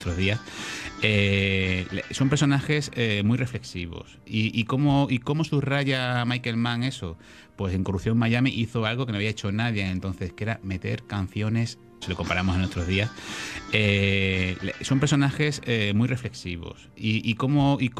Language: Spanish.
nuestros días, son personajes muy reflexivos. ¿Y cómo subraya Michael Mann eso? Pues en Corrupción Miami hizo algo que no había hecho nadie entonces, que era meter canciones, si lo comparamos a nuestros días, son personajes muy reflexivos. ¿Y cómo